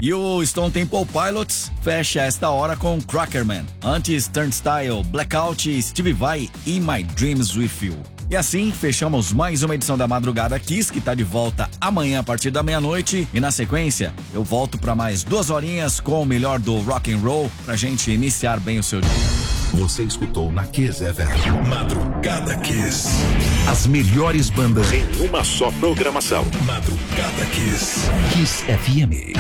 E o Stone Temple Pilots fecha esta hora com Crackerman. Antes, Turnstile, Blackout, Stevie Vai e My Dreams With You. E assim, fechamos mais uma edição da Madrugada Kiss, que tá de volta amanhã a partir da meia-noite. E na sequência, eu volto para mais 2 horinhas com o melhor do rock and roll pra gente iniciar bem o seu dia. Você escutou na Kiss FM. Madrugada Kiss. As melhores bandas em uma só programação. Madrugada Kiss. Kiss FM.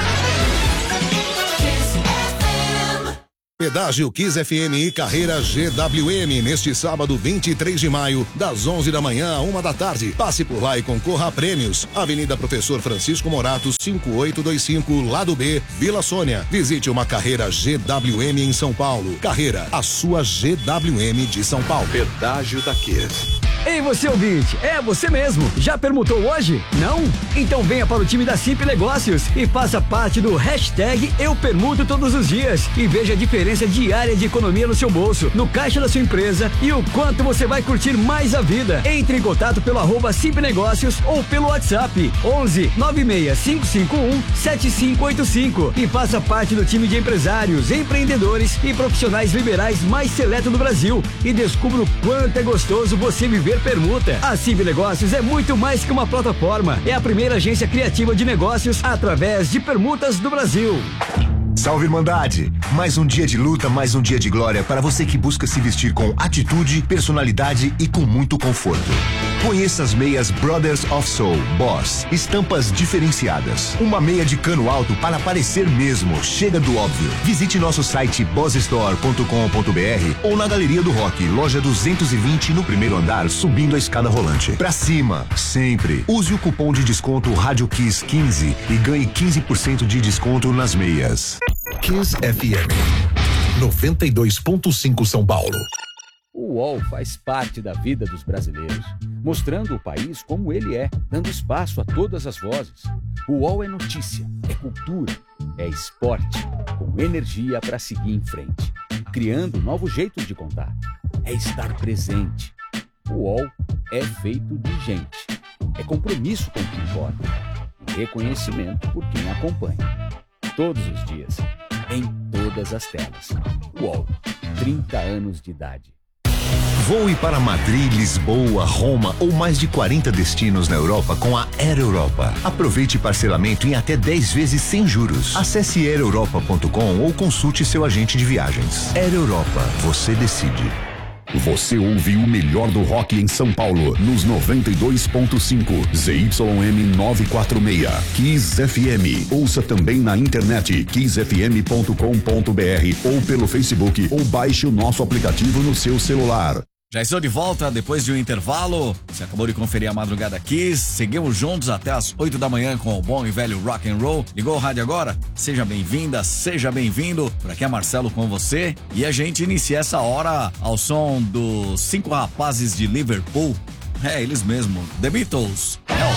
Pedágio Kiss FM e Carreira GWM neste sábado 23 de maio, das 11 da manhã à 1 da tarde. Passe por lá e concorra a prêmios. Avenida Professor Francisco Morato, 5825, Lado B, Vila Sônia. Visite uma Carreira GWM em São Paulo. Carreira, a sua GWM de São Paulo. Pedágio da Kiss. Ei, você ouvinte, é você mesmo. Já permutou hoje? Não? Então venha para o time da Simp Negócios e faça parte do hashtag Eu Permuto Todos os Dias e veja a diferença diária de economia no seu bolso, no caixa da sua empresa e o quanto você vai curtir mais a vida. Entre em contato pelo @Simp Negócios ou pelo WhatsApp 11 96551 7585 e faça parte do time de empresários, empreendedores e profissionais liberais mais seleto do Brasil e descubra o quanto é gostoso você viver permuta. A Simp Negócios é muito mais que uma plataforma. É a primeira agência criativa de negócios através de permutas do Brasil. Salve, Irmandade! Mais um dia de luta, mais um dia de glória para você que busca se vestir com atitude, personalidade e com muito conforto. Conheça as meias Brothers of Soul Boss, estampas diferenciadas. Uma meia de cano alto para parecer mesmo, chega do óbvio. Visite nosso site bossstore.com.br ou na Galeria do Rock, loja 220 no primeiro andar, subindo a escada rolante. Pra cima, sempre. Use o cupom de desconto Rádio Kiss 15 e ganhe 15% de desconto nas meias. Kiss FM 92.5 São Paulo. O UOL faz parte da vida dos brasileiros, mostrando o país como ele é, dando espaço a todas as vozes. O UOL é notícia, é cultura, é esporte, com energia para seguir em frente, criando novos jeitos de contar. É estar presente. O UOL é feito de gente, é compromisso com o que importa e reconhecimento por quem acompanha. Todos os dias, em todas as telas. UOL, 30 anos de idade. Voe para Madrid, Lisboa, Roma ou mais de 40 destinos na Europa com a Air Europa. Aproveite parcelamento em até 10 vezes sem juros. Acesse aereuropa.com ou consulte seu agente de viagens. Air Europa, você decide. Você ouve o melhor do rock em São Paulo nos 92.5 ZYM 946 Kiss FM. Ouça também na internet kissfm.com.br ou pelo Facebook ou baixe o nosso aplicativo no seu celular. Já estou de volta depois de um intervalo. Você acabou de conferir a Madrugada Kiss. Seguimos juntos até as 8 da manhã com o bom e velho rock and roll. Ligou o rádio agora? Seja bem-vinda, seja bem-vindo. Por aqui é Marcelo com você. E a gente inicia essa hora ao som dos 5 rapazes de Liverpool. É, eles mesmo, The Beatles. É